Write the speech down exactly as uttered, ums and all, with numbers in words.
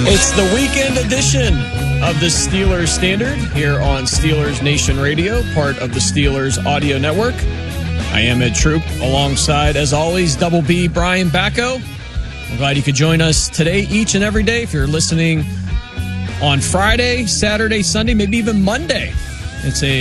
It's the weekend edition of the Steelers Standard here on Steelers Nation Radio, part of the Steelers Audio Network. I am Ed Troop, alongside, as always, Double B Brian Bacco. I'm glad you could join us today, each and every day, if you're listening on Friday, Saturday, Sunday, maybe even Monday. It's a